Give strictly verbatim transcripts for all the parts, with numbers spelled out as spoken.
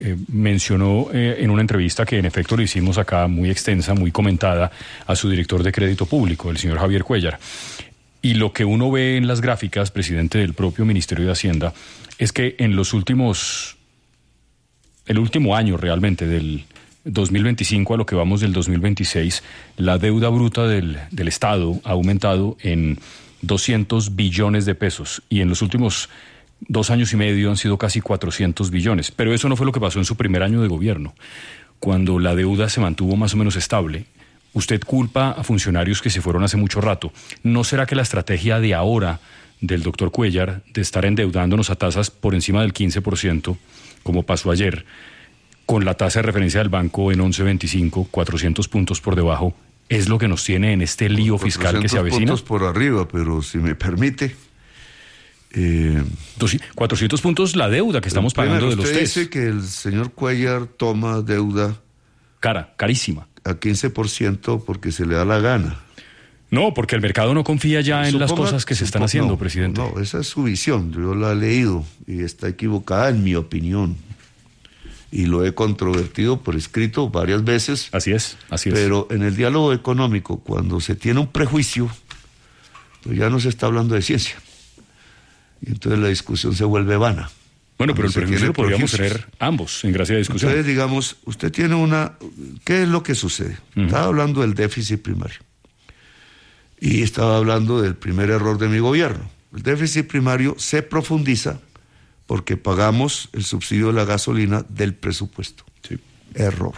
eh, mencionó eh, en una entrevista que en efecto le hicimos acá, muy extensa, muy comentada, a su director de Crédito Público, el señor Javier Cuéllar. Y lo que uno ve en las gráficas, presidente del propio Ministerio de Hacienda, es que en los últimos, el último año realmente, del dos mil veinticinco a lo que vamos del dos mil veintiséis, la deuda bruta del, del Estado ha aumentado en doscientos billones de pesos, y en los últimos dos años y medio han sido casi cuatrocientos billones. Pero eso no fue lo que pasó en su primer año de gobierno, cuando la deuda se mantuvo más o menos estable. Usted culpa a funcionarios que se fueron hace mucho rato. ¿No será que la estrategia de ahora del doctor Cuéllar de estar endeudándonos a tasas por encima del quince por ciento, como pasó ayer, con la tasa de referencia del banco en once veinticinco, cuatrocientos puntos por debajo, es lo que nos tiene en este lío fiscal que se avecina? Puntos por arriba, pero si me permite... Eh, cuatrocientos puntos la deuda que estamos pagando de los usted test. Dice que el señor Cuéllar toma deuda... Cara, carísima. A quince por ciento porque se le da la gana. No, porque el mercado no confía ya en Suponga, las cosas que se están suponga, haciendo, no, presidente. No, esa es su visión, yo la he leído y está equivocada en mi opinión. Y lo he controvertido por escrito varias veces. Así es, así es. Pero en el diálogo económico, cuando se tiene un prejuicio, pues ya no se está hablando de ciencia. Y entonces la discusión se vuelve vana. Bueno, pero el prejuicio lo podríamos tener ambos en gracia de discusión. Entonces, digamos, usted tiene una... ¿Qué es lo que sucede? Uh-huh. Estaba hablando del déficit primario. Y estaba hablando del primer error de mi gobierno. El déficit primario se profundiza porque pagamos el subsidio de la gasolina del presupuesto. Sí. Error.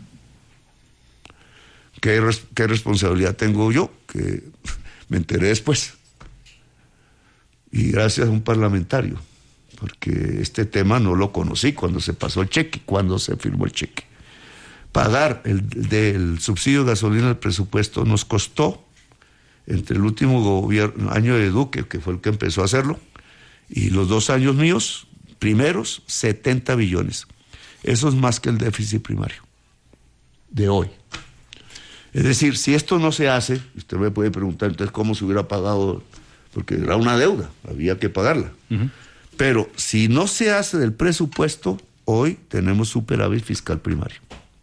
¿Qué, res- qué responsabilidad tengo yo? Que me enteré después. Y gracias a un parlamentario, porque este tema no lo conocí cuando se pasó el cheque, cuando se firmó el cheque. Pagar el del subsidio de gasolina al presupuesto nos costó, entre el último gobierno, año de Duque, que fue el que empezó a hacerlo, y los dos años míos, primeros, setenta billones. Eso es más que el déficit primario de hoy. Es decir, si esto no se hace, usted me puede preguntar entonces cómo se hubiera pagado, porque era una deuda, había que pagarla. Uh-huh. Pero si no se hace del presupuesto, hoy tenemos superávit fiscal primario.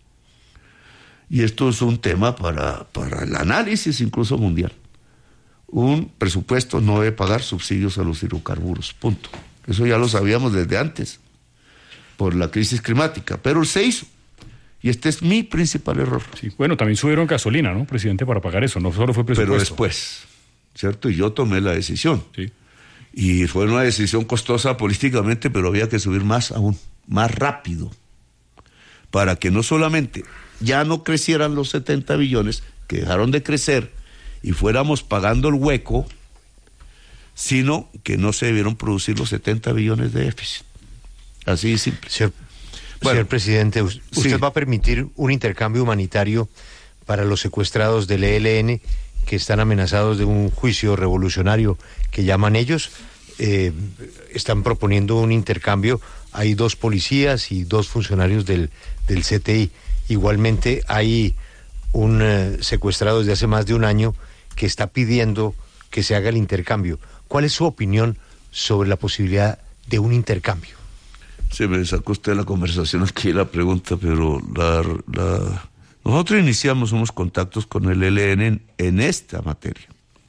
Y esto es un tema para, para el análisis incluso mundial. Un presupuesto no debe pagar subsidios a los hidrocarburos, punto. Eso ya lo sabíamos desde antes, por la crisis climática, pero se hizo. Y este es mi principal error. Sí. Bueno, también subieron gasolina, ¿no, presidente, para pagar eso? No solo fue presupuesto. Pero después, ¿cierto? Y yo tomé la decisión. Sí. Y fue una decisión costosa políticamente, pero había que subir más aún, más rápido, para que no solamente ya no crecieran los setenta billones, que dejaron de crecer, y fuéramos pagando el hueco, sino que no se debieron producir los setenta billones de déficit. Así de simple. Señor, bueno, señor presidente, ¿usted sí. va a permitir un intercambio humanitario para los secuestrados del E L N que están amenazados de un juicio revolucionario que llaman ellos? Eh, están proponiendo un intercambio. Hay dos policías y dos funcionarios del, del C T I. Igualmente hay un eh, secuestrado desde hace más de un año que está pidiendo que se haga el intercambio. ¿Cuál es su opinión sobre la posibilidad de un intercambio? Se me sacó usted la conversación aquí la pregunta, pero la, la... nosotros iniciamos unos contactos con el E L N en, en esta materia.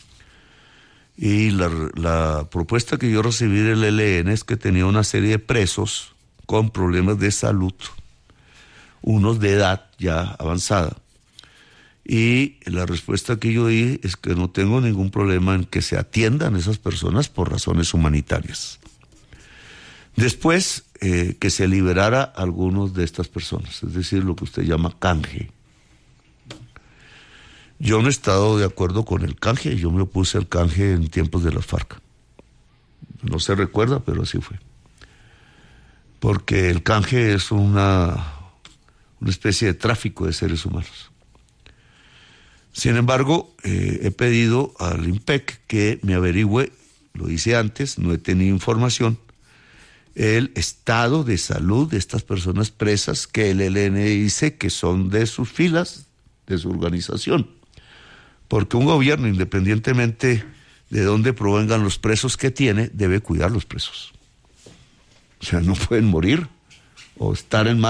Y la, la propuesta que yo recibí del E L N es que tenía una serie de presos con problemas de salud, unos de edad ya avanzada. Y la respuesta que yo di es que no tengo ningún problema en que se atiendan esas personas por razones humanitarias. Después, eh, que se liberara a algunos de estas personas, es decir, lo que usted llama canje. Yo no he estado de acuerdo con el canje, yo me opuse al canje en tiempos de las FARC. No se recuerda, pero así fue. Porque el canje es una, una especie de tráfico de seres humanos. Sin embargo, eh, he pedido al I N P E C que me averigüe, lo hice antes, no he tenido información, el estado de salud de estas personas presas que el E L N dice que son de sus filas, de su organización. Porque un gobierno, independientemente de dónde provengan los presos que tiene, debe cuidar los presos. O sea, no pueden morir o estar en